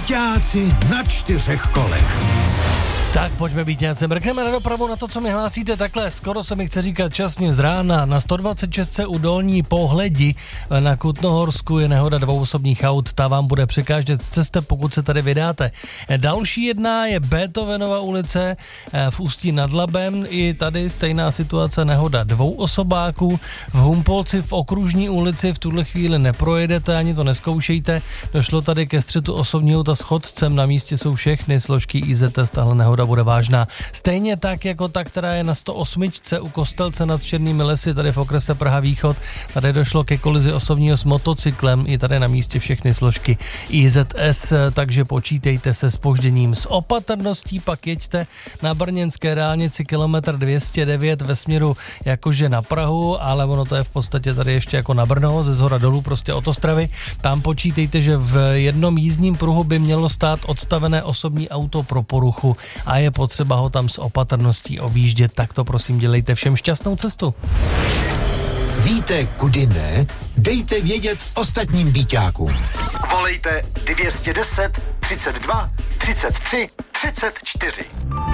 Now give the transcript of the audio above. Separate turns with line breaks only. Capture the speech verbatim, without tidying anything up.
Bíťáci na čtyřech kolech.
Tak pojďme být nějaké. Mrkneme na dopravu, na to, co mi hlásíte takhle. Skoro se mi chce říkat časně z rána. Na sto dvacet šest udolní Pohledi na Kutnohorsku je nehoda dvou osobních aut. Ta vám bude překážet cesta, pokud se tady vydáte. Další jedna je Beethovenova ulice v Ústí nad Labem. I tady stejná situace, nehoda dvou osobáků. V Humpolci v Okružní ulici v tuhle chvíli neprojedete, ani to neskoušejte. Došlo tady ke střetu osobního auta s chodcem. Na místě jsou všechny složky I Z S. Tahle nehoda bude vážná. Stejně tak jako ta, která je na sto osm u Kostelce nad Černými lesy, tady v okrese Praha Východ. Tady došlo ke kolizi osobního s motocyklem, i tady na místě všechny složky I Z S, takže počítejte se zpožděním. S opatrností pak jeďte na brněnské dálnici kilometr dvě stě devět ve směru jakože na Prahu, ale ono to je v podstatě tady ještě jako na Brno, ze zhora dolů, prostě od Ostravy. Tam počítejte, že v jednom jízdním pruhu by mělo stát odstavené osobní auto pro poruchu a je potřeba ho tam s opatrností objíždět, tak to prosím dělejte. Všem šťastnou cestu.
Víte, kudy ne? Dejte vědět ostatním bíťákům. Volejte dvě stě deset, třicet dva, třicet tři, třicet čtyři.